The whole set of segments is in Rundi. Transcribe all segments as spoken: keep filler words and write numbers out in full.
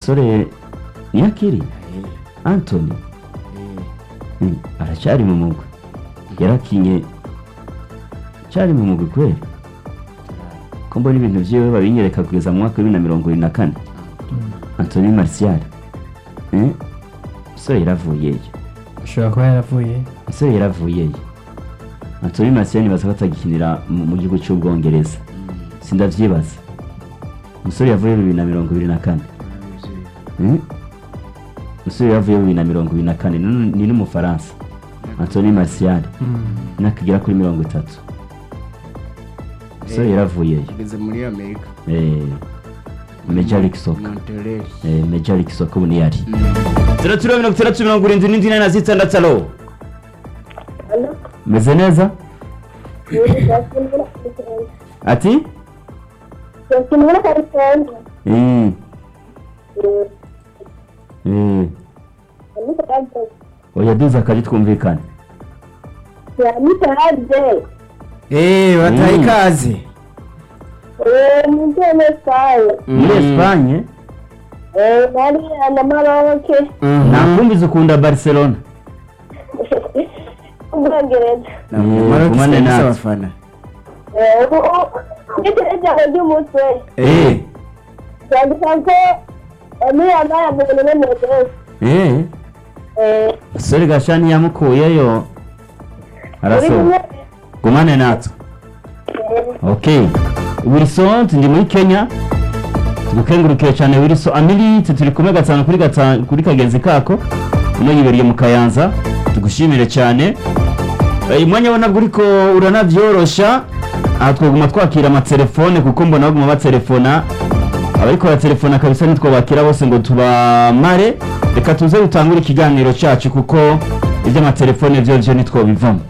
umusore niyakiri Anthony Mm, aracyari mu mugwi yarakinye cyari mu mugwi kweli ko mbona ibintu vyiwe babinyereka kugeza mu mwaka wa bibiri na mirongo ibiri na kane Anthony Martial eh umusore yaravuyeyo ashobora kuba yaravuye umusore yaravuyeyo Anthony Martial nibaza ko atagikinira mu mu gihugu cy'Ubwongereza sindavyibaza umusore yavuye bibiri na mirongo ibiri na kane Mm? umusore yavuye bibiri na mirongo ibiri na kane ni ni n'umufaransa Anthony Martial nakigera kuri mirongo itatu umusore yaravuyeyo ageze muri Amerika eh Major League Soccer Montreal eh Major League Soccer ubu yari zero mirongo itandatu mirongo irindwi n'indwi na zitandatu alo Alo, meze neza yakinira ati yakinira California. mm Eh, eh ni kaje. oya duza kaje twumvikana Ya ni kaje. eh bataye Mm. ikaze Eh, ni tene sai. muri Espagne Eh, nari ana Maroc. nakumbiza ukunda Barcelona Ubwongereza. Eh, kumane natwe. abafana Eh, ubu niteje ry'umutwe. eh Yandika ko ni amaya mu nene eh Eh, sore gashani yamukuyeyo uri araso kumwe. gumane natwe Eh, okay Wilson ndi muri Kenya tugukengurukiye cyane Wilson Amelite turi kumwe gatanu kuri gatanu kuri kagenzi kako uno yiberiye mu Kayanza tugushimire cyane Eh, umwanya wa nabwo uriko uranavyorosha aha twaguma twakira amatelefone kuko mbona baguma batelefona abariko baratelefona kabisa nitwo bakira bose ngo tubamare reka tuze dutangure ikiganiro cyacu kuko iby'amatelefone byo byo nitwo bivamo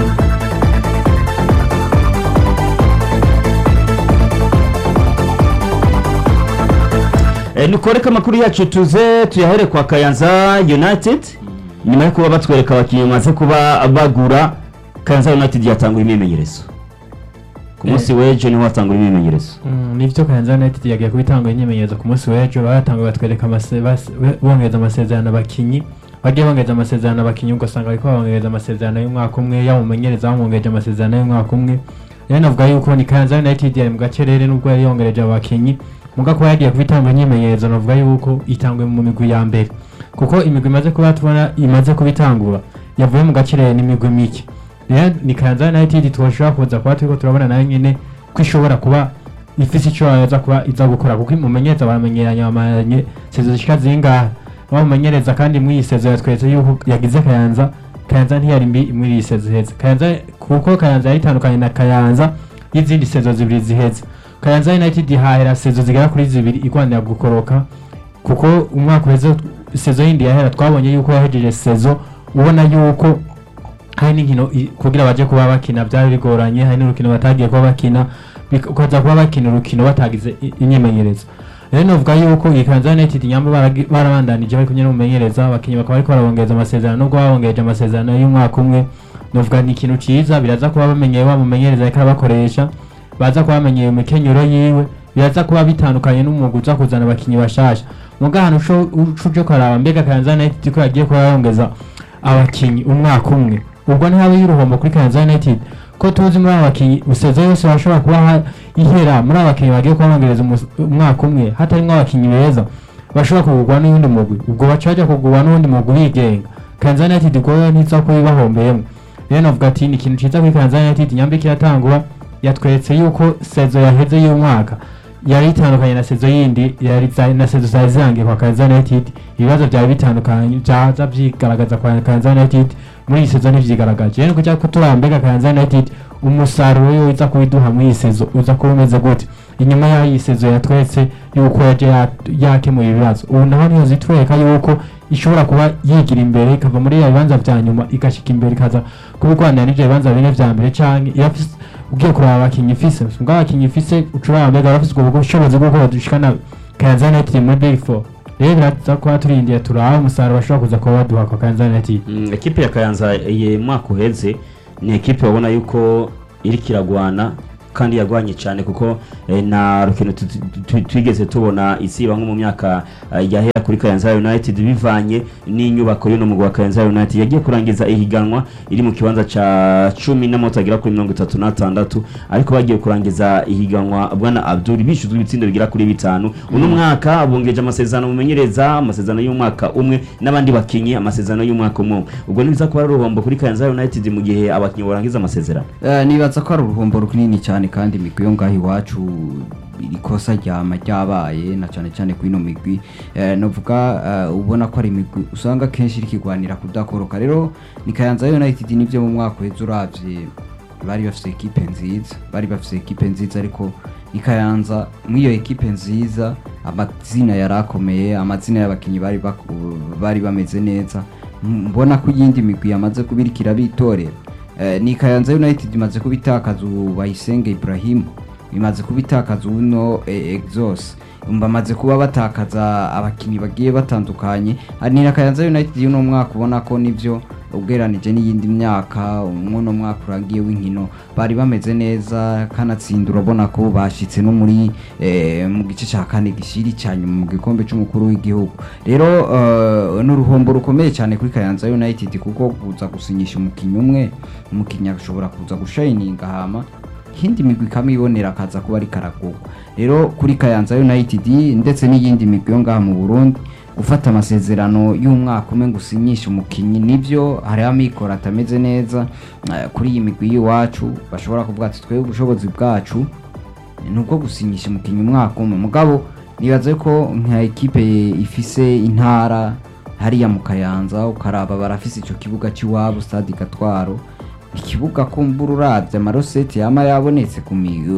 E, nukoreka amakuru yacu tuze tuyahere kwa Kayanza United nyuma yo kuba batwereka abakinnyi bamaze kuba bagura Kayanza United yatangura imyimenyerezo ku munsi w'ejo niho hatangura imyimenyerezo Mm, nivyo Kayanza United yagiye kubitanga inyemenyezo ku munsi w'ejo baratanga batwereka amase- bas- bongeza amasezerano abakinyi bagiye bongeza amasezerano abakinyi ugasanga bariko bongeza amasezerano y'umwaka umwe yamumenyereza bamwongeje amasezerano y'umwaka umwe rero navuga yuko ni Kayanza United yari mu gacerere nubwo yari yongereje abakinyi muga ko yagiye kubitanga inyemenyezo navuga yuko itangwe mu migwi ya mbere kuko imigwi imaze kuba tubona imaze kubitangura yavuye mu gacerere n'imigwi mike rero ni Kayanza United twoshobora kuza kuba turiko turabona nayo nyene ko ishobora kuba ifise ico yaza kuba iza gukora kuko imumenyereza baramenyeranya bamanye sezo zishika zingahe bamumenyereza kandi muri iyi sezo yatwetse yuko yagize Kayanza Kayanza ntiyari mbi muri iyi sezo iheze Kayanza kuko Kayanza yaritandukanye na Kayanza y'izindi sezo zibiri ziheze Kayanza United hahera sezo zigera kuri zibiri igwanira gukoroka kuko umwaka uheze sezo yindi yahera twabonye yuko yahejeje sezo ubona yuko hari n'inkino i- kugira baje kuba bakina byari bigoranye hari n'urukino batagiye kuba bakina bikaza kuba bakina urukino batagize i- imyimenyerezo rero novuga yuko iyi Kayanza United nyamba baragi- barabandanije bari kumwe n'umumenyereza abakinnyi bakaba bariko barabongeza amasezerano nubwo babongeje amasezerano y'umwaka umwe novuga ni ikintu ciza biraza kuba bamenyeye wa mumenyereza ariko arabakoresha baza kuba bamenyeye imikenyero yiwe biraza kuba bitandukanye n'umwuga uza kuzana abakinnyi bashasha muga ahantu uje kuraba mbega Kayanza United ko yagiye kuba yongeza abakinnyi umwaka umwe ubwo ntihabe y'uruhombo kuri Kayanza United ko tuzi muri abakinnyi useze yose bashobora kuba ha- ihera muri abakinnyi bagiye kuba bongereza umus- umwaka umwe hatarimwo abakinnyi beza bashobora kugurwa n'undi mugwi ubwo baca bajya kugurwa n'undi mugwi bigenga Kayanza United ubwo ntiza kuba ibahombeyemo rero navuga ati ni ikintu ciza kuri Kayanza United nyambe kiratangura yatweretse yuko sezo yaheze y'umwaka yari itandukanye na sezo yindi yari za- na sezo zari zirangiye kwa Kayanza United ibibazo byari bitandukanye byaza byigaragaza kwa Kayanza United muri iyi sezo ntivyigaragaje rero kujya kuturambega Kayanza United umusaruro yo iza kubiduha muri iyi sezo uza kuba umeze gute inyuma ya iyi sezo yatweretse yuko yaje ya- yakemuye ibibazo ubu naho niyo zitwereka yuko ishobora kuba yigira imbere ikava muri ya bibanza vya nyuma igashika imbere ikaza kubigwanira n'ivyo bibanza bine vya mbere canke irafise ugiye kuraba abakinyi ifise mbwa abakinyi ifise ucuraba mbega barafise ubwo bushobozi bwo kuba dushikana Kayanza United muri Big Four rero biraza kuba turindiye turaba umusaruro bashobora kuza kuba baduha kwa Kayanza United. Mm, ekipe ya Kayanza ye mwaka uheze ni ekipe wabona yuko iri kiragwana kandi yagwanye cyane kuko eh, na rukino tu- tu- tu- twigeze tubona isiba nko mu myaka eh, yahera kuri Kayanza United bivanye n'inyubako y'uno mugwa Kayanza United yagiye kurangiza ihiganwa iri mu kibanza ca cumi n'amanota agera kuri mirongo itatu n'atandatu ariko bagiye kurangiza ihiganwa bwana Abdul bishuzwe ibitsindo bigera kuri bitanu uno mwaka bongeje amasezerano mumenyereza amasezerano y'umwaka umwe n'abandi bakinyi amasezerano y'umwaka umwe ubwo nibiza kuba ari uruhombo kuri Kayanza United mu gihe abakinyi barangiza amasezerano. Eh, nibaza ko ari uruhombo runini cyane kandi imigwi yo ngaho iwacu ikosa ryama ryabaye na cyane cyane ku ino migwi eh, novuga eh, ubona ko ari imigwi usanga kenshi iri kigwanira kudakoroka rero ni Kayanza United nivyo mu mwaka w'ejo uravye bari bafite equipe nziza bari bafite equipe nziza ariko ni Kayanza mwiyo equipe nziza amazina yarakomeye amazina y'abakinyi bari baku- bari bameze neza mbona ko yindi migwi yamaze kubirikira bitorera eh, ni Kayanza United imaze kubitakaza Bayisenge Ibrahim imaze kubitakaza uno eh, Exos bamaze kuba batakaza abakinyi bagiye batandukanye ari na Kayanza United uno mwaka ubona ko nivyo ubweranije n'iyindi myaka umwono mwaka urangiye w'inkino bari bameze neza kanatsinda urabona ko bashitse no muri eh, mu gice cya kane gishiri cyane mu gikombe cy'umukuru w'igihugu rero uh, n'uruhombo rukomeye cyane kuri Kayanza United kuko kuza gusinyisha umukinyi umwe umukinyi ashobora kuza gushininga hama hindi migwi kamibonera akaza kuba ari karagurwa rero kuri Kayanza United ndetse n'iyindi migwi yo ngaha mu Burundi gufata amasezerano y'umwaka umwe ngusinyisha umukinyi nivyo hari amikora atameze neza uh, kuri iyi migwi y'iwacu bashobora kuvuga ati twebwe ubushobozi bwacu nuko gusinyisha umukinyi umwaka umwe mugabo nibaze ko nka equipe ifise intara hariya mu Kayanza ukaraba barafise ico kibuga cy'iwabo Stade Gatwaro ikibuga kumbura uravye amarosete yama yabonetse ku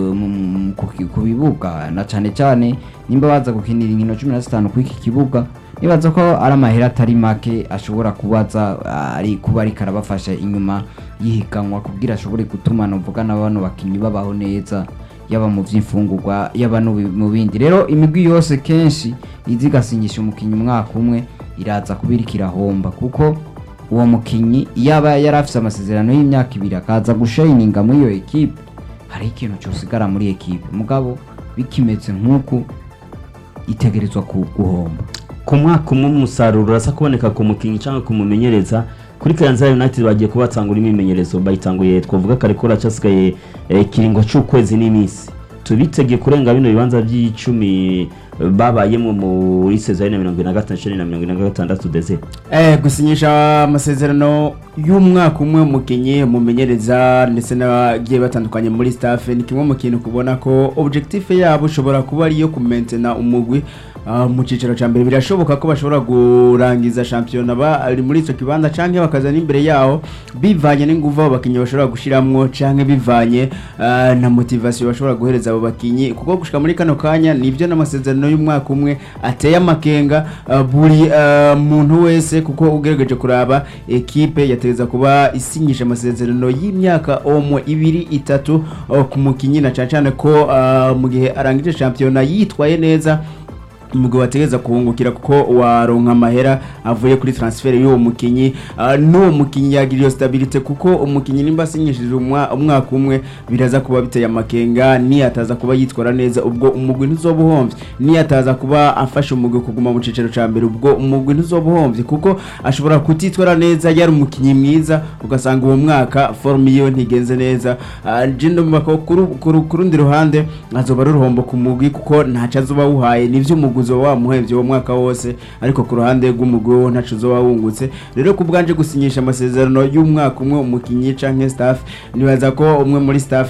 ku bibuga na cane cane nimba baza gukinira inkino cumi na zitanu ku iki kibuga nibaza ko ari amahera atari make ashobora kubaza ari kuba ari karabafasha inyuma yihiganwa kugira ashobore gutuma novuga n'abantu bakinyi babaho neza yaba mu vy'imfungurwa yaba no mu bindi rero imigwi yose kenshi izigasinyisha umukinyi umwaka umwe iraza kubirikira homba kuko uwo mukinyi yaba yarafise amasezerano y'imyaka ibiri akaza gushininga muri iyo equipe hari ikintu cyosigara muri equipe mugabo bikimeze nk'uko itegerezwa guhomba ku mwaka umwe umusaruro urasa kuboneka ku mukinyi cyangwa kumumenyereza kuri Kayanza United bagiye kubatangura imimenyerezo bayitanguye twavuga kare ko racasigaye eh, kiringo cy'ukwezi n'iminsi tubitege kurenga bino bibanza by'icumi babayemo muri saison ya mirongo ine na gatanu na mirongo ine na gatandatu deze eh gusinyisha amasezerano y'umwaka umwe umukinyi mumenyereza ndetse n'abagiye batandukanye muri staff ni kimwe mu kintu kubona ko objectif yabo ushobora kuba ari yo kumaintaina umugwi uh, mu cicaro ca mbere birashoboka ko bashobora kurangiza championnat ba ari muri ico kibanza canke bakazana imbere yaho bivanye n'inguvu abakinyi bashobora gushiramwo canke bivanye uh, na motivation bashobora guhereza abo bakinyi kuko gushika muri kano kanya nivyo n'amasezerano y'umwaka umwe ateye amakenga uh, buri uh, muntu wese kuko ugerageje kuraba equipe yategeza kuba isinyisha amasezerano y'imyaka omwe ibiri itatu uh, ku mukinyi na cyane ko uh, mu gihe arangije championnat yitwaye neza umugabo wategeza kuhungukira kuko waronka amahera avuye kuri transfer y'uwo mukinyi uh, no mukinyi yagira stability kuko umukinyi nimba sinyishije umwaka umwe biraza kuba biteye amakenga ni ataza kuba yitwara neza ubwo umugwi ntuzobuhomvye ni ataza kuba afasha umugwi kuguma mu cicero ca mbere ubwo umugwi ntuzobuhomvye kuko ashobora kutitwara neza yari umukinyi mwiza ugasanga uwo mwaka form iyo ntigenze neza uh, jindo mbako kurundi ruhande azoba ari uruhombo ku mugwi kuko ntaca azoba wuhaye nivyo umugwi uzo wa muhevye wo mwaka wose ariko ku ruhande rw'umugwi ntaco zo wawungutse rero kubwanje gusinyisha amasezerano y'umwaka umwe umukinyi canke staff nibaza ko umwe muri staff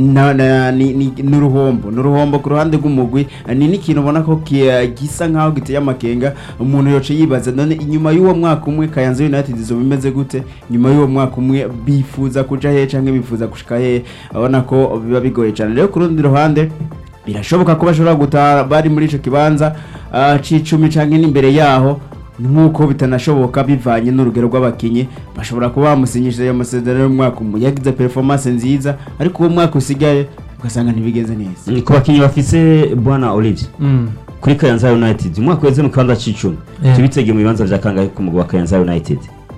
ni n'uruhombo n'uruhombo ku ruhande rw'umugwi ni n'ikintu ubona ko gisa nkaho giteye amakenga umuntu yoce yibaza none inyuma y'uwo mwaka umwe Kayanza United zo bimeze gute nyuma y'uwo mwaka umwe bifuza kuja he canke bifuza gushika he abona ko biba bigoye cyane rero ku rundi ruhande birashoboka ko bashobora gutaha bari muri ico kibanza uh, c'icumi canke n'imbere yaho nkuko bitanashoboka bivanye n'urugero rw'abakinyi bashobora kuba bamusinyishije ayo masezerano y'umwaka umwe yagize performance nziza ariko uwo mwaka usigaye ugasanga ntibigeze neza ku bakinyi bafise bwana Olivier mm. kuri Kayanza United umwaka weze mu kibanza c'icumi yeah. tubitege mu bibanza vya kangahe ku mugwa wa Kayanza United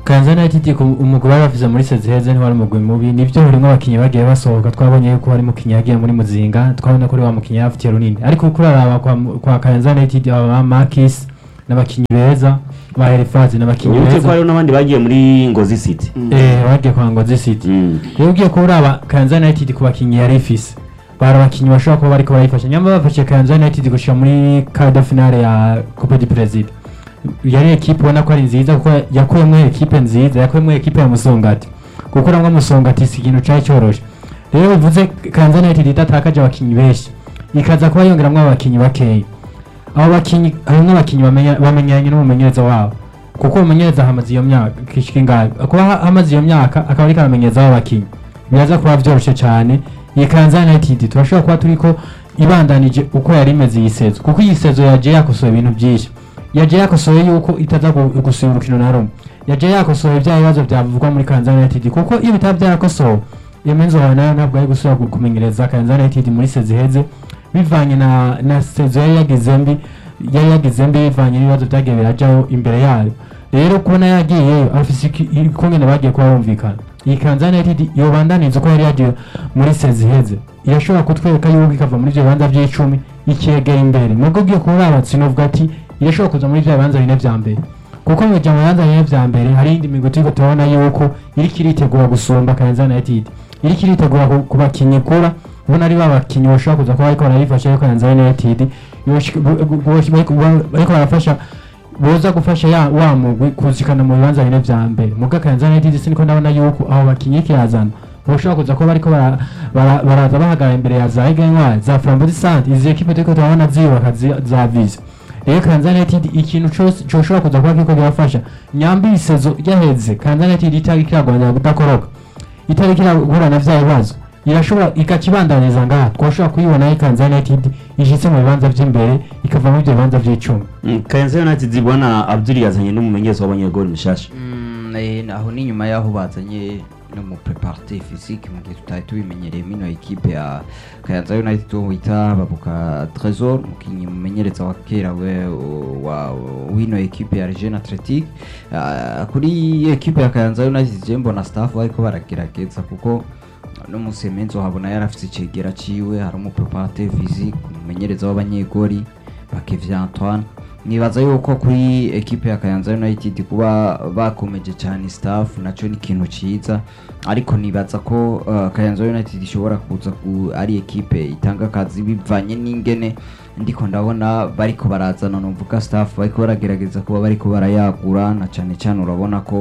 Kayanza United ku- umugwi bari bafise muri seziheze ntiwari umugwi mubi nivyo harimwo abakinyi bagiye basohoka twabonye yuko hari mukinyi yagiye muri muzinga twabona ko ari wa mukinyi yafitiye runini ariko uko uraraba kwa, kwa Kayanza United aba ba Marquis n'abakinyi beza ba Herifazi n'abakinyi ubuke ko beza hariho n'abandi bagiye muri Ngozi City eh bagiye kwa Ngozi City Mm. rero ugiye kuraba Kayanza United ku bakinyi yari ifise bari abakinyi bashobora kuba bariko barayifasha nyamba bafashe Kayanza United gushika muri quart de finale ya Coupe du President yari ekipe ubona ko ari nziza kuko yakuyemo ekipe nziza yakuyemo ekipe ya Musongati kuko namwe Musongati si ikintu cari cyoroshe rero bivuze Kayanza United idatakaje abakinyi benshi ikaza kuba yongeramwo abakinyi bakeyi abo bakinyi harimwo abakinyi bamenya- bamenyanye n'umumenyereza wabo kuko umumenyereza hamaze iyo myaka kishika ingahe kuba ha- hamaze iyo myaka akaba ariko aramenyereza abo bakinyi biraza kuba vyoroshe cane iyi Kayanza United turashobora kuba turiko ibandanije uko yari imeze iyi sezo kuko iyi sezo yaje yakosoye ibintu byinshi yaje yakosoye yuko itaza gu- gusubira urukino na rumwe yaje yakosoye bya bibazo byavugwa muri Kayanza United kuko iyo bitaba byarakosowe iyo menzo wawe nayo ntabwo ari gusubira gu- kumenyereza Kayanza United muri sezo iheze bivanye na na sezo yari yagize mbi yari yagize mbi bivanye n'ibibazo byagiye birajaho imbere yayo rero kubona yagiyeyo afise ikungene bagiye kuba bumvikana iyi Kayanza United yobandaniza uko yari yagiye muri sezo iheze irashobora kutwereka yuko ikava muri ibyo bibanza by'icumi ikegera imbere nubwo ugiye kuraba sinovuga ati irashobora kuza muri bya bibanza bine vya mbere kuko mu gihe mu bibanza bine vya mbere hari indi migwi turiko turabona yuko iriko iritegura gusumba Kayanza United iriko iritegura ku- ku bakinyi kura ubona ari ba bakinyi bashobora kuza kuba bariko barayifasha yuko Kayanza United yoshika- bu- bu- bu- bariko bariko barafasha boza gufasha ya wa mugwi kuzikana mu bibanza bine vya mbere muga Kayanza United siniko ndabona yuko abo bakinyi kirazana boshobora kuza kuba bariko bara- bara- baraza bahagarara imbere ya za Egenwa za Flambeau Centre izi ekipe turiko turabona ziyubaka zi- za Visa rero Kayanza United ikintu cose coshobora kuza kuba kiriko kirafasha nyambi isezo yaheze Kayanza United itari kiragwanya kudakoroka itari kiragura na vya bibazo irashobora ikakibandaniza ngaha twashobora kuyibona iyi Kayanza United ishitse mu bibanza vy'imbere ikava mu ivyo bibanza vy'icumi Mm, Kayanza United bwana Abdul yazanye n'umumenyereza w'abanyegoli mushasha Mm, eh, aho ni nyuma yaho bazanye no mu preparatif physique mu gihe tutari tubimenyereye mino ekipe ya Kayanza United wo wita Babuka Trésor mukinyi mumenyereza wa kera we wa wino ekipe ya Region Athletic. Uh, kuri ekipe ya Kayanza United je mbona staff ariko baragerageza kuko no musemenzo habona yarafite icegera ciwe hari mu preparatif physique mumenyereza w'abanyegoli Bakevya Antoine nibaza yuko kuri ekipe ya Kayanza United kuba bakomeje cyane staff naco ni ikintu ciza ariko nibaza ko uh, Kayanza United ishobora kuza ku ari ekipe itanga akazi bivanye n'ingene ndiko ndabona bariko barazana numvuka staff bariko baragerageza kuba bariko barayagura na cyane cyane urabona ko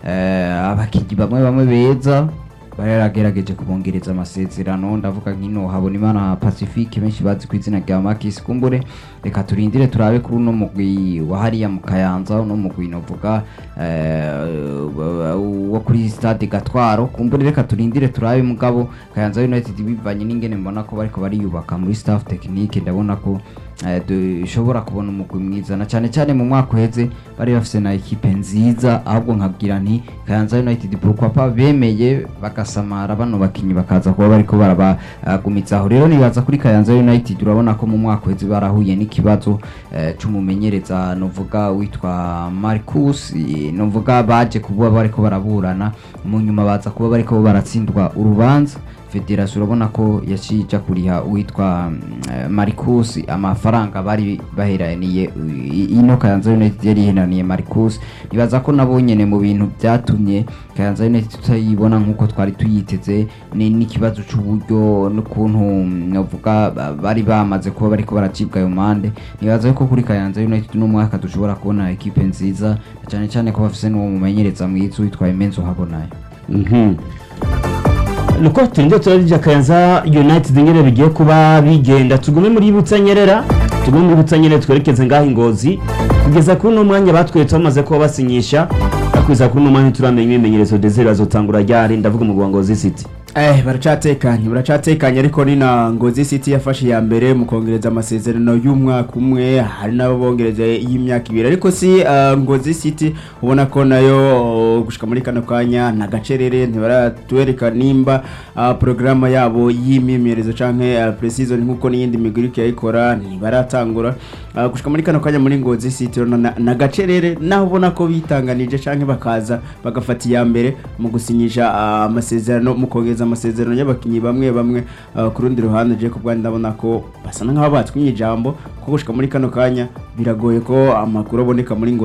uh, abakinyi bamwe bamwe beza baragerageje kubongereza amasezerano ndavuga nkino habona imana Pacifique benshi bazi ku izina rya Marquis kumbure reka turindire turabe kuri uno mugwi wa hariya mu Kayanza uno mugwi novuga wo kuri stade Gatwaro kumbure reka turindire turabe mugabo Kayanza United bivanye n'ingene mbona ko bariko bariyubaka muri staff technique ndabona ko dushobora kubona umugwi mwiza na cyane cyane mu mwaka uheze bari bafise na ekipe nziza ahubwo nkabwira nti Kayanza United pourquoi pas bemeye bagasamara bano bakinyi bakaza kuba bariko barabagumitsaho rero nibaza kuri Kayanza United urabona ko mu mwaka uheze barahuye n'ikibazo uh, c'umumenyereza novuga witwa Marcus novuga baje kuba bariko baraburana mu nyuma baza kuba bariko baratsindwa urubanza Federation urabona ko yashija kuriha witwa uh, Marcus amafaranga bari baheraniye ino Kayanza United yari henaniye Marcus nibaza ko nabo nyene mu bintu byatumye Kayanza United tutayibona nkuko twari tuyiteze ni n'ikibazo c'uburyo n'ukuntu navuga bari bamaze kuba bariko baracibwa ayo mande nibaza ko kuri Kayanza United no mwaka dushobora kubona ekipe nziza cyane cyane ko bafise n'uwo mumenyereza mwiza witwa Emenzo Habonayo. Mhm. Nuko turinde turarija Kayanza United ngene bigiye kuba bigenda tugume muri Butsanyerera tugume muri Butsanyerera twerekeze ngaho Ingozi kugeza kuri no mwanya batwetse bamaze kuba basinyisha akwiza kuri no mwanya turamenya imenyereza Desire azotangura ryari ndavuga mu Ngozi City Eh baracatekanye baracatekanye ariko ni na Ngozi City yafashe ya mbere mu kongereza amasezerano y'umwaka umwe hari nabo bongereze y'imyaka ibiri ariko si uh, Ngozi City ubona ko nayo uh, gushika muri kano kanya na gacerere ntibaratwereka nimba uh, programa yabo y'imyemerezo canke uh, precision nkuko niyindi migurike yayikora ntibaratangura uh, gushika muri kano kanya muri Ngozi City na, na gacerere naho ubona ko bitanganije canke bakaza bagafata ya mbere mu gusinyisha amasezerano uh, mu kongeza amasezerano y'abakinyi bamwe bamwe uh, ku rundi ruhande je ko bwandi ndabona ko basa nkaho batwinye ijambo kuko gushika muri kano kanya biragoye ko amakuru aboneka muri ngo